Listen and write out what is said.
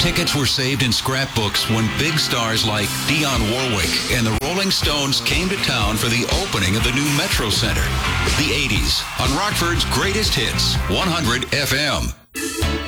Tickets were saved in scrapbooks when big stars like Dionne Warwick and the Rolling Stones came to town for the opening of the new Metro Center. The 80s on Rockford's Greatest Hits, 100 FM.